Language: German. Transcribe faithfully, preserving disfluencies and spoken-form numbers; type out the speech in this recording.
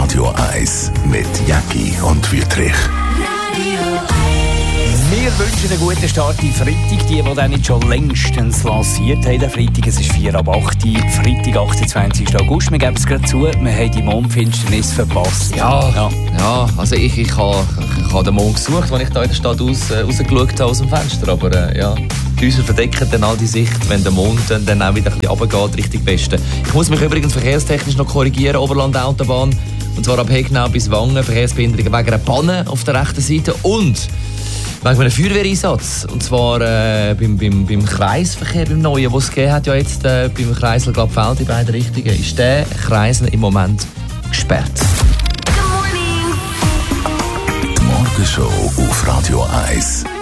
Radio eins mit Jäcki und Wüthrich. Wir wünschen einen guten Start in Freitag. Die, die den nicht schon längstens lanciert haben, den Freitag, es ist vier ab acht, Freitag, achtundzwanzigsten August. Wir geben es gerade zu, wir haben die Mondfinsternis verpasst. Ja, ja. ja also ich, ich habe ich ha den Mond gesucht, als ich da in der Stadt raus, äh, rausgeschaut habe aus dem Fenster. Aber äh, ja, die Häuser verdecken dann all die Sicht, wenn der Mond dann, dann auch wieder ein bisschen runtergeht, Richtung Westen. Ich muss mich übrigens verkehrstechnisch noch korrigieren, Oberland-Autobahn. Und zwar ab Hegnau bis Wangen, Verkehrsbehinderung wegen einer Panne auf der rechten Seite und wegen einem Feuerwehreinsatz. Und zwar äh, beim, beim, beim Kreisverkehr, beim Neuen, den es gegeben hat, ja jetzt äh, beim Kreisel Glattfeld in beide Richtungen, ist der Kreisel im Moment gesperrt. Die Morgenshow auf Radio eins.